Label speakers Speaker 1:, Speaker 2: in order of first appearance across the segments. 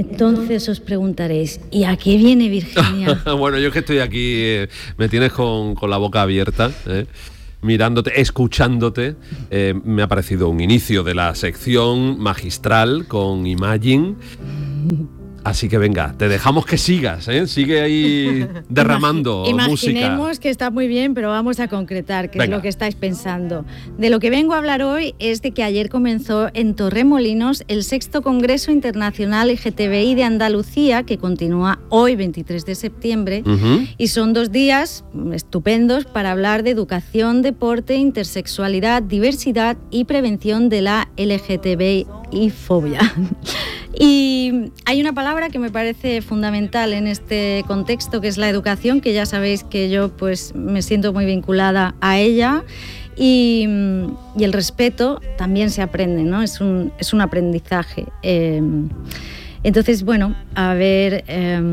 Speaker 1: Entonces os preguntaréis, ¿y a qué viene Virginia?
Speaker 2: Bueno, yo es que estoy aquí, me tienes con la boca abierta, mirándote, escuchándote. Me ha parecido un inicio de la sección magistral con Imagine. Así que venga, te dejamos que sigas, sigue ahí derramando música.
Speaker 1: Imaginemos que está muy bien, pero vamos a concretar qué
Speaker 2: Venga.
Speaker 1: es lo que estáis pensando. De lo que vengo a hablar hoy es de que ayer comenzó en Torremolinos el 6º Congreso Internacional LGTBI de Andalucía, que continúa hoy, 23 de septiembre, y son 2 días estupendos para hablar de educación, deporte, intersexualidad, diversidad y prevención de la LGTBI-fobia. Y hay una palabra que me parece fundamental en este contexto, que es la educación, que ya sabéis que yo pues me siento muy vinculada a ella, y el respeto también se aprende, ¿no? Es un aprendizaje. Entonces, bueno, a ver...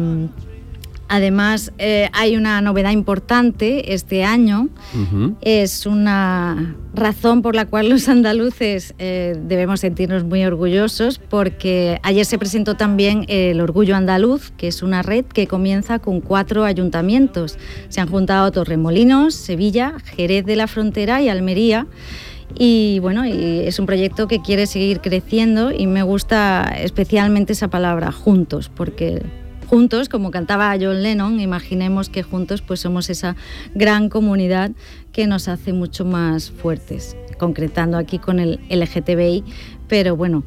Speaker 1: Además, hay una novedad importante este año. Es una razón por la cual los andaluces debemos sentirnos muy orgullosos, porque ayer se presentó también el Orgullo Andaluz, que es una red que comienza con 4 ayuntamientos. Se han juntado Torremolinos, Sevilla, Jerez de la Frontera y Almería. Y bueno, y es un proyecto que quiere seguir creciendo, y me gusta especialmente esa palabra, juntos, porque... Juntos, como cantaba John Lennon, imaginemos que juntos pues somos esa gran comunidad que nos hace mucho más fuertes, concretando aquí con el LGTBI, pero bueno,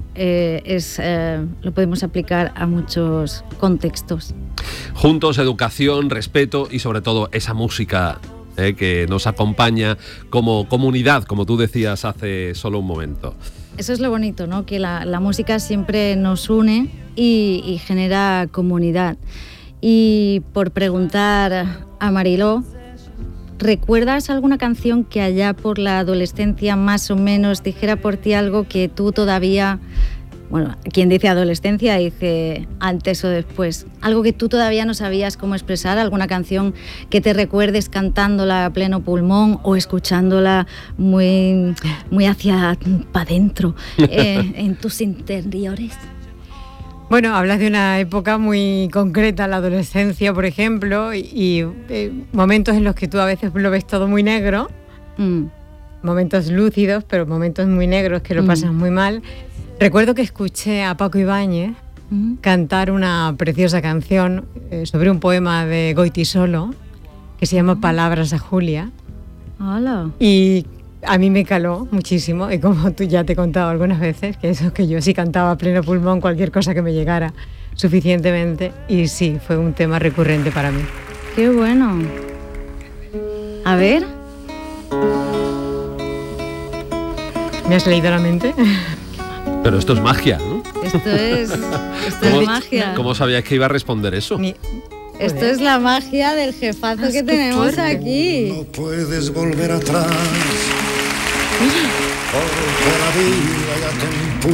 Speaker 1: lo podemos aplicar a muchos contextos.
Speaker 2: Juntos, educación, respeto y sobre todo esa música que nos acompaña como comunidad, como tú decías hace solo un momento.
Speaker 1: Eso es lo bonito, ¿no? Que la música siempre nos une y genera comunidad. Y por preguntar a Mariló, ¿recuerdas alguna canción que allá por la adolescencia más o menos dijera por ti algo que tú todavía... Bueno, quien dice adolescencia dice antes o después. Algo que tú todavía no sabías cómo expresar, alguna canción que te recuerdes cantándola a pleno pulmón o escuchándola muy hacia para adentro, en tus interiores.
Speaker 3: Bueno, hablas de una época muy concreta, la adolescencia, por ejemplo, y momentos en los que tú a veces lo ves todo muy negro, momentos lúcidos, pero momentos muy negros que lo pasas muy mal. Recuerdo que escuché a Paco Ibáñez cantar una preciosa canción sobre un poema de Goytisolo que se llama Palabras a Julia.
Speaker 1: Hola.
Speaker 3: Y a mí me caló muchísimo, y como tú ya te he contado algunas veces, que eso, que yo sí cantaba a pleno pulmón cualquier cosa que me llegara suficientemente, y sí, fue un tema recurrente para mí.
Speaker 1: ¡Qué bueno! A ver.
Speaker 3: ¿Me has leído la mente?
Speaker 2: Pero esto es magia, ¿no?
Speaker 1: Esto es magia.
Speaker 2: ¿Cómo sabías que iba a responder eso?
Speaker 1: Esto es la magia del jefazo que tenemos aquí.
Speaker 4: No puedes volver atrás, porque la vida ya te